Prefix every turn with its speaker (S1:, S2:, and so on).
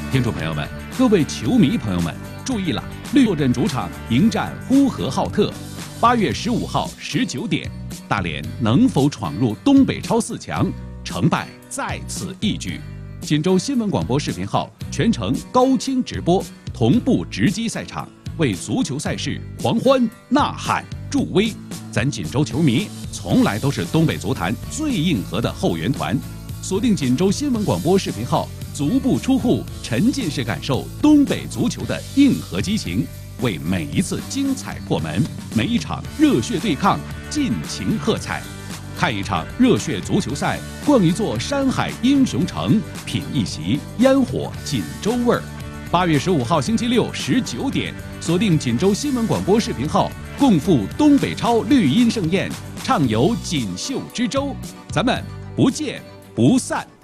S1: 听众朋友们，各位球迷朋友们，注意了！绿坐镇主场迎战呼和浩特，8月15号19点，大连能否闯入东北超4强？成败在此一举。锦州新闻广播视频号全程高清直播，同步直击赛场，为足球赛事狂欢呐喊助威。咱锦州球迷从来都是东北足坛最硬核的后援团，锁定锦州新闻广播视频号，足不出户，沉浸式感受东北足球的硬核激情，为每一次精彩破门，每一场热血对抗尽情喝彩。看一场热血足球赛，逛一座山海英雄城，品一席烟火锦州味儿。8月15号星期六19点，锁定锦州新闻广播视频号，共赴东北超绿茵盛宴，畅游锦绣之州，咱们不见不散。